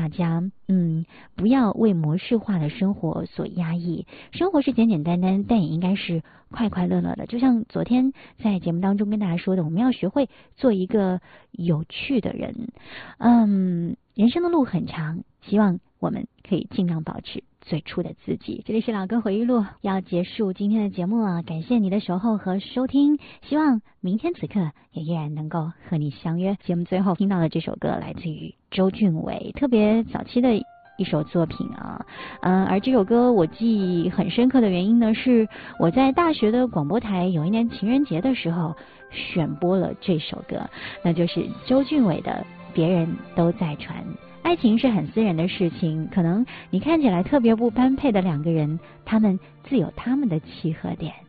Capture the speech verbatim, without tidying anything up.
大家，嗯，不要为模式化的生活所压抑。生活是简简单单，但也应该是快快乐乐的。就像昨天在节目当中跟大家说的，我们要学会做一个有趣的人。嗯，人生的路很长，希望我们可以尽量保持最初的自己。这里是老歌回忆录，要结束今天的节目了，感谢你的守候和收听，希望明天此刻也依然能够和你相约。节目最后听到的这首歌来自于周俊伟，特别早期的一首作品啊，嗯，而这首歌我记忆很深刻的原因呢，是我在大学的广播台有一年情人节的时候选播了这首歌，那就是周俊伟的《别人都在传》。爱情是很私人的事情，可能你看起来特别不般配的两个人，他们自有他们的契合点。